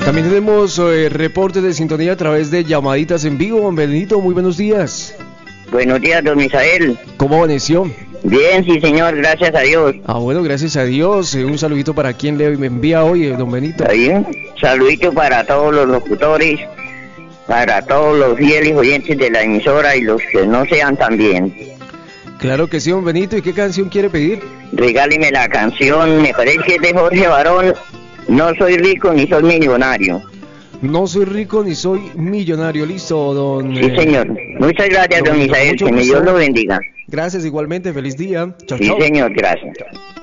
También tenemos reportes de sintonía a través de llamaditas en vivo. Don Benito, muy buenos días. Buenos días, don Misael. ¿Cómo amaneció? Bien, sí, señor, gracias a Dios. Bueno, gracias a Dios. Un saludito para quien le envía hoy, don Benito. ¿Está bien? Saludito para todos los locutores, para todos los fieles oyentes de la emisora y los que no sean también. Claro que sí, don Benito. ¿Y qué canción quiere pedir? Regáleme la canción, me parece que es de Jorge Barón, No soy rico ni soy millonario. No soy rico ni soy millonario. Listo, don... Sí, señor. Muchas gracias, don Misael. Que Dios lo bendiga. Gracias igualmente. Feliz día. Chao, sí, chao. Señor, gracias.